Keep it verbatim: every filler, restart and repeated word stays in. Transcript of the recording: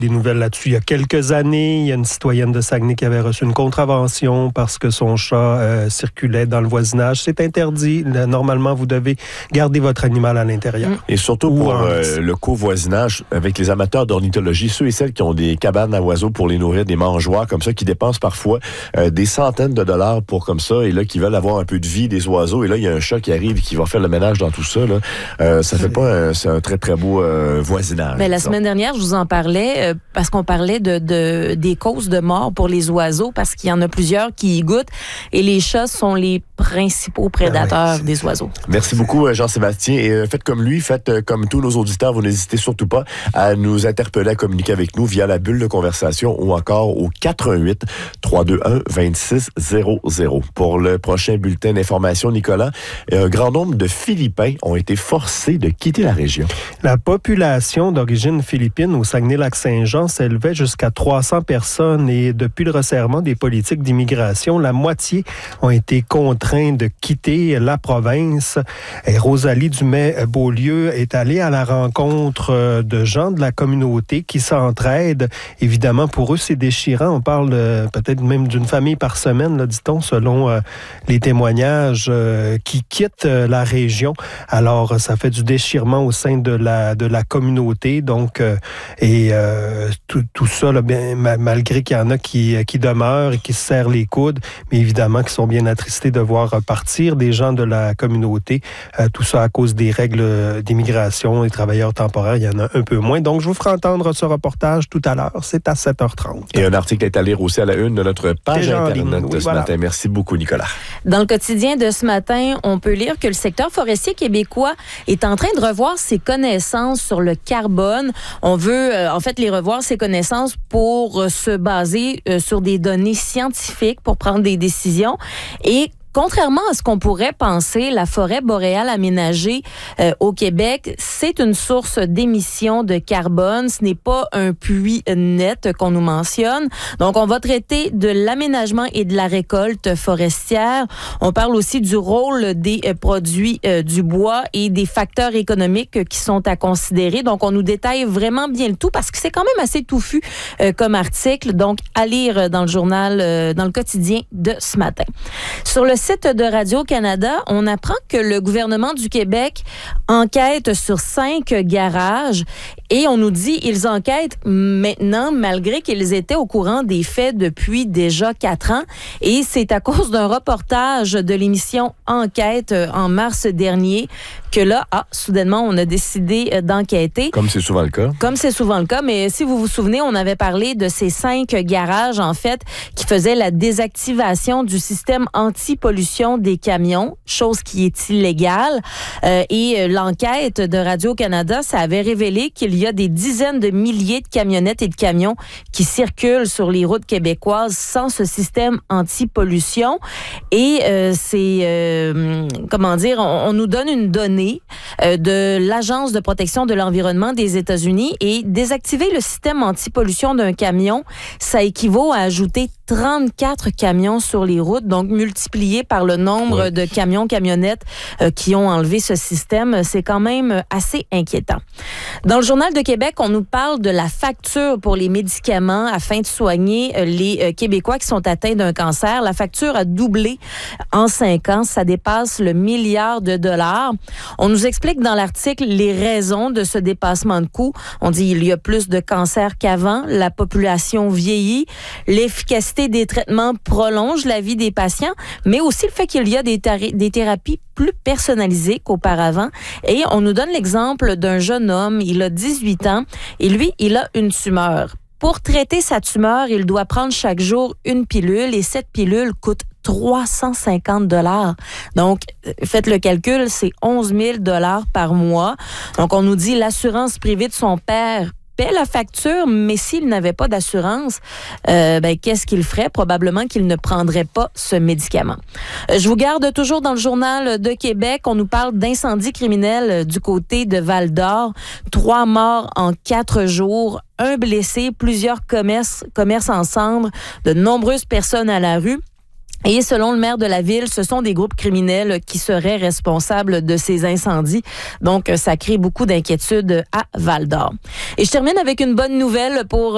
des nouvelles là-dessus il y a quelques années. Il y a une citoyenne de Saguenay qui avait reçu une contravention parce que son chat euh, circulait dans le voisinage. C'est interdit. Normalement, vous devez garder votre animal à l'intérieur. Et surtout Ou pour en... euh, le covoisinage avec les amateurs d'ornithologie, ceux et celles qui ont des cabanes à oiseaux pour les nourrir, des mangeoires comme ça, qui dépensent parfois euh, des centaines de dollars pour comme ça, et là, qui veulent avoir un peu de vie des oiseaux. Et là, il y a un chat qui arrive et qui va faire le ménage dans tout ça. Là. Euh, ça fait pas un, c'est un très, très beau euh, voisinage. Mais la disons. semaine dernière, je vous en parlais euh, parce qu'on parlait de, de des causes de mort pour les oiseaux parce qu'il y en a plusieurs qui y goûtent et les chats sont les principaux prédateurs ah oui, des oiseaux. Merci beaucoup, Jean-Sébastien. Et euh, faites comme lui, faites euh, comme tous nos auditeurs. Vous n'hésitez surtout pas à nous interpeller, à communiquer avec nous via la bulle de conversation ou encore au quatre un huit, trois deux un, deux six zéro zéro. Pour le prochain bulletin d'information, Nicolas, un grand nombre de Philippins ont été forcés de quitter la région. La population d'origine philippine au Saguenay-Lac-Saint-Jean s'élevait jusqu'à trois cents personnes et depuis le resserrement des politiques d'immigration, la moitié ont été contraints de quitter la province. Et Rosalie Dumais-Beaulieu est allée à la rencontre de gens de la communauté qui s'entraident. Évidemment, pour eux, c'est déchirant. On parle euh, peut-être même d'une famille par semaine, là, dit-on, selon euh, les témoignages euh, qui quittent euh, la région. Alors, ça fait du déchirement au sein de la de la communauté. Donc, euh, et euh, tout, tout ça, là, bien, ma, malgré qu'il y en a qui, qui demeurent et qui se serrent les coudes, mais évidemment qui sont bien attristés de voir partir des gens de la communauté. Euh, tout ça à cause des règles d'immigration. Les travailleurs temporaires, il y en a un peu moins. Donc, je vous ferai entendre ce reportage tout à l'heure. C'est à sept heures trente. Et un article est à lire aussi à la une de notre page Déjà Internet de oui, ce voilà. matin. Merci beaucoup, Nicolas. Dans le quotidien de ce matin, on peut lire que le secteur forestier québécois est en train de revoir ses connaissances sur le carbone. On veut, euh, en fait, les revoir, ses connaissances pour euh, se baser euh, sur des données scientifiques pour prendre des décisions. Et contrairement à ce qu'on pourrait penser, la forêt boréale aménagée euh, au Québec, c'est une source d'émissions de carbone. Ce n'est pas un puits net qu'on nous mentionne. Donc, on va traiter de l'aménagement et de la récolte forestière. On parle aussi du rôle des euh, produits euh, du bois et des facteurs économiques euh, qui sont à considérer. Donc, on nous détaille vraiment bien le tout parce que c'est quand même assez touffu euh, comme article. Donc, à lire dans le journal, euh, dans le quotidien de ce matin. Sur le site de Radio-Canada, on apprend que le gouvernement du Québec enquête sur cinq garages et on nous dit qu'ils enquêtent maintenant malgré qu'ils étaient au courant des faits depuis déjà quatre ans. Et c'est à cause d'un reportage de l'émission Enquête en mars dernier que là, ah, soudainement, on a décidé d'enquêter. Comme c'est souvent le cas. Comme c'est souvent le cas, mais si vous vous souvenez, on avait parlé de ces cinq garages, en fait, qui faisaient la désactivation du système anti-pollution des camions, chose qui est illégale. Euh, et l'enquête de Radio-Canada, ça avait révélé qu'il y a des dizaines de milliers de camionnettes et de camions qui circulent sur les routes québécoises sans ce système anti-pollution. Et euh, c'est, euh, comment dire, on, on nous donne une donnée euh, de l'Agence de protection de l'environnement des États-Unis et désactiver le système anti-pollution d'un camion, ça équivaut à ajouter trente-quatre camions sur les routes, donc multiplié par le nombre oui. de camions, camionnettes euh, qui ont enlevé ce système. C'est quand même assez inquiétant. Dans le Journal de Québec, on nous parle de la facture pour les médicaments afin de soigner euh, les euh, Québécois qui sont atteints d'un cancer. La facture a doublé en cinq ans. Ça dépasse le milliard de dollars. On nous explique dans l'article les raisons de ce dépassement de coûts. On dit qu'il y a plus de cancers qu'avant, la population vieillit, l'efficacité des traitements prolonge la vie des patients, mais aussi le fait qu'il y a des, tar- des thérapies plus personnalisées qu'auparavant. Et on nous donne l'exemple d'un jeune homme, il a dix-huit ans, et lui, il a une tumeur. Pour traiter sa tumeur, il doit prendre chaque jour une pilule et cette pilule coûte trois cent cinquante dollars. Donc, faites le calcul, c'est onze mille dollars par mois. Donc, on nous dit l'assurance privée de son père paie la facture, mais s'il n'avait pas d'assurance, euh, ben, qu'est-ce qu'il ferait? Probablement qu'il ne prendrait pas ce médicament. Euh, je vous garde toujours dans le Journal de Québec. On nous parle d'incendie criminel du côté de Val-d'Or. Trois morts en quatre jours, un blessé, plusieurs commerces, commerces en cendres, de nombreuses personnes à la rue. Et selon le maire de la ville, ce sont des groupes criminels qui seraient responsables de ces incendies. Donc, ça crée beaucoup d'inquiétudes à Val-d'Or. Et je termine avec une bonne nouvelle pour